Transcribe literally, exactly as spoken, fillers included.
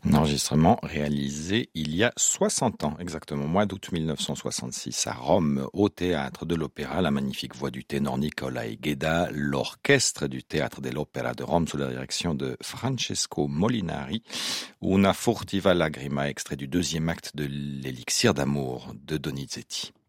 Un enregistrement réalisé il y a soixante ans, exactement, mois d'août mille neuf cent soixante-six, à Rome, au Théâtre de l'Opéra, la magnifique voix du ténor Nicolai Gheda, l'orchestre du Théâtre dell'Opera de Rome sous la direction de Francesco Molinari, Una furtiva lagrima, extrait du deuxième acte de l'Élixir d'amour de Donizetti.